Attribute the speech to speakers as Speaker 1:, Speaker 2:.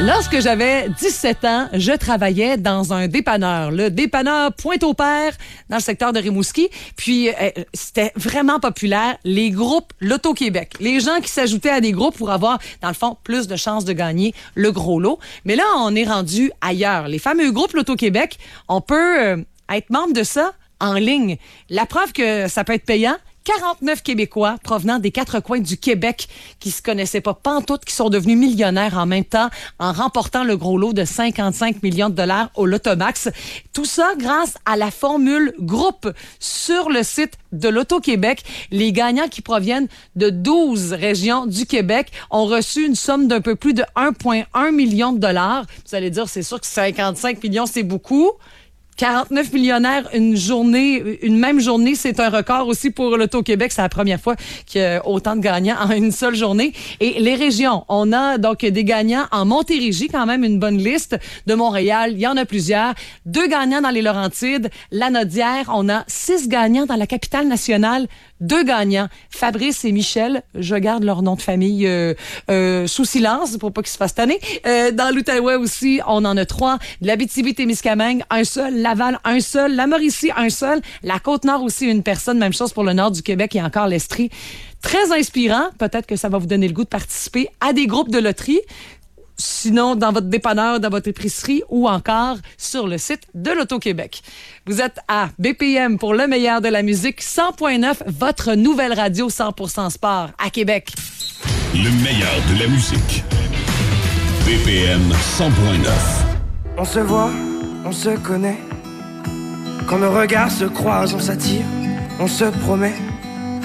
Speaker 1: Lorsque j'avais 17 ans, je travaillais dans un dépanneur, le dépanneur Pointe-au-Père, dans le secteur de Rimouski. Puis, c'était vraiment populaire, les groupes Loto-Québec. Les gens qui s'ajoutaient à des groupes pour avoir, dans le fond, plus de chances de gagner le gros lot. Mais là, on est rendu ailleurs. Les fameux groupes Loto-Québec, on peut être membre de ça en ligne. La preuve que ça peut être payant, 49 Québécois provenant des 4 coins du Québec qui se connaissaient pas pantoute, qui sont devenus millionnaires en même temps en remportant le gros lot de 55 millions de dollars au Lotomax. Tout ça grâce à la formule groupe sur le site de l'Auto-Québec. Les gagnants qui proviennent de 12 régions du Québec ont reçu une somme d'un peu plus de 1,1 million de dollars. Vous allez dire, c'est sûr que 55 millions, c'est beaucoup. 49 millionnaires une même journée, c'est un record aussi pour l'Auto-Québec. C'est la première fois qu'il y a autant de gagnants en une seule journée. Et les régions, on a donc des gagnants en Montérégie, quand même une bonne liste. De Montréal, il y en a plusieurs. 2 gagnants dans les Laurentides, Lanaudière. On a 6 gagnants dans la capitale nationale. 2 gagnants, Fabrice et Michel, je garde leur nom de famille sous silence pour pas qu'ils se fassent tanner. Dans l'Outaouais aussi, on en a 3. De l'Abitibi-Témiscamingue, un seul. Laval, un seul. La Mauricie, un seul. La Côte-Nord aussi, une personne. Même chose pour le nord du Québec et encore l'Estrie. Très inspirant. Peut-être que ça va vous donner le goût de participer à des groupes de loterie. Sinon, dans votre dépanneur, dans votre épicerie ou encore sur le site de l'Auto-Québec. Vous êtes à BPM pour le meilleur de la musique 100.9, votre nouvelle radio 100% sport à Québec.
Speaker 2: Le meilleur de la musique. BPM 100.9.
Speaker 3: On se voit, on se connaît. Quand nos regards se croisent, on s'attire, on se promet